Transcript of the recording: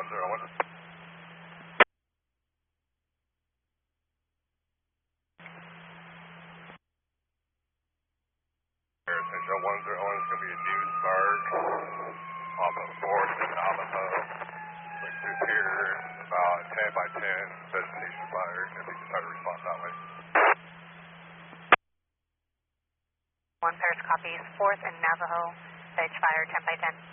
101. Central 101 is going to be a Newsburg off of 4th and Navajo. Like through here, about 10 by 10 vegetation fire, if you can try to respond that way. 1 Paris copies, 4th and Navajo, veg fire 10 by 10.